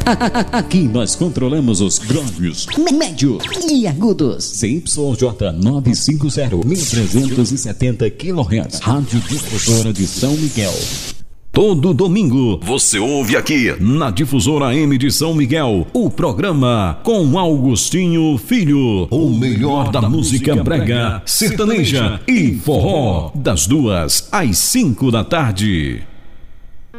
Aqui nós controlamos os graves, médios e agudos. CYJ 950, 1370 kHz. Rádio Difusora de São Miguel. Todo domingo você ouve aqui na Difusora M de São Miguel o programa com Augustinho Filho, o melhor da música brega, sertaneja e forró, das 2 às 5 da tarde.